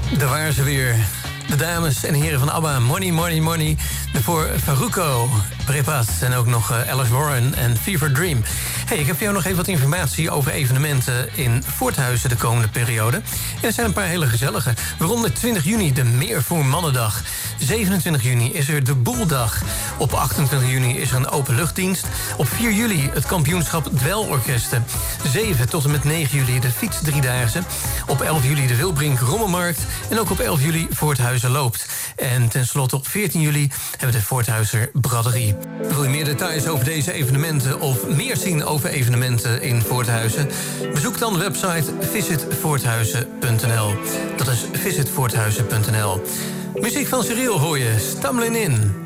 Daar waren ze weer. De dames en heren van ABBA. Money, money, money. Daarvoor Farruko, Prepas en ook nog Alice Warren en Fever Dream. Hey, ik heb voor jou nog even wat informatie over evenementen in Voorthuizen de komende periode. En er zijn een paar hele gezellige. Waaronder 20 juni de Meer voor Mannendag. 27 juni is er de Boeldag. Op 28 juni is er een openluchtdienst. Op 4 juli het kampioenschap Dwelorkesten. 7 tot en met 9 juli de Fietsdriedaagse. Op 11 juli de Wilbrink Rommelmarkt. En ook op 11 juli Voorthuizen loopt. En tenslotte op 14 juli hebben we de Voorthuizer Braderie. Wil je meer details over deze evenementen of meer zien over evenementen in Voorthuizen? Bezoek dan de website visitvoorthuizen.nl. Dat is visitvoorthuizen.nl. Muziek van Cyril hoor je, Stumbling In.